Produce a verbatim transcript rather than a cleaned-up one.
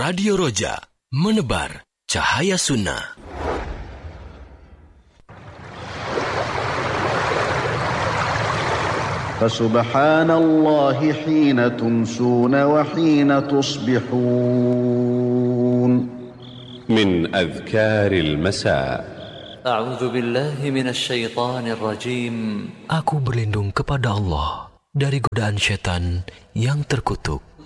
Radio Roja, menebar cahaya sunnah. Fasubhanallahi hina tumsuna wa hina tusbihun. Min adhkaril masa. A'udzu billahi minasy syaithanir rajim. Aku berlindung kepada Allah dari godaan syaitan yang terkutuk.